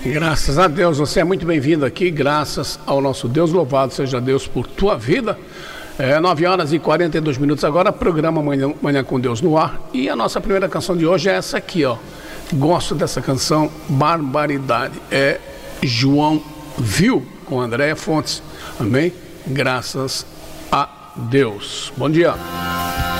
Graças a Deus, você é muito bem-vindo aqui, graças ao nosso Deus, louvado seja Deus por tua vida. 9h42 agora, programa Manhã com Deus no ar. E a nossa primeira canção de hoje é essa aqui, ó. Gosto dessa canção, Barbaridade. É João Viu, com Andréia Fontes. Amém? Graças a Deus. Bom dia.